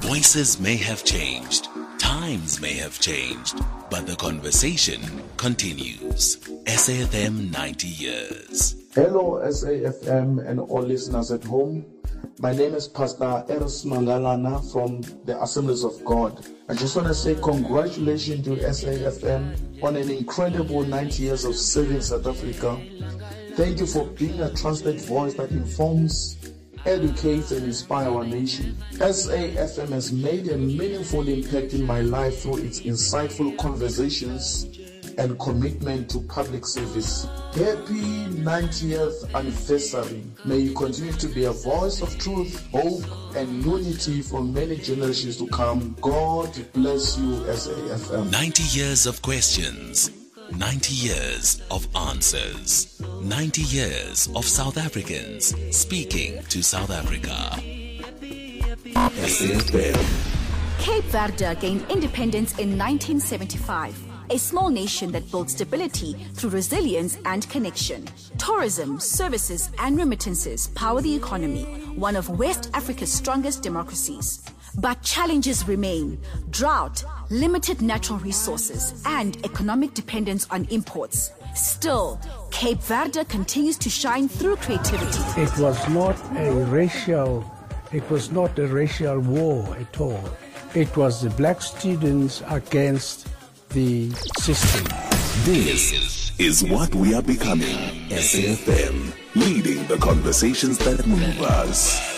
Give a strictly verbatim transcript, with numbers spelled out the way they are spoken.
Voices may have changed, times may have changed, but the conversation continues. S A F M ninety years. Hello S A F M and all listeners at home. My name is Pastor Eros Mangalana from the Assemblies of God. I just want to say congratulations to S A F M on an incredible ninety years of serving South Africa. Thank you for being a trusted voice that informs, educates and inspires our nation. S A F M has made a meaningful impact in my life through its insightful conversations and commitment to public service. Happy ninetieth anniversary. May you continue to be a voice of truth, hope, and unity for many generations to come. God bless you, S A F M. ninety years of questions, ninety years of answers, ninety years of South Africans speaking to South Africa. S A F M. Cape Verde gained independence in nineteen seventy-five. A small nation that built stability through resilience and connection. Tourism, services, and remittances power the economy, one of West Africa's strongest democracies. But challenges remain: drought, limited natural resources, and economic dependence on imports. Still, Cape Verde continues to shine through creativity. It was not a racial, it was not a racial war at all. It was the black students against the system. This is what we are becoming. S A F M, leading the conversations that move us.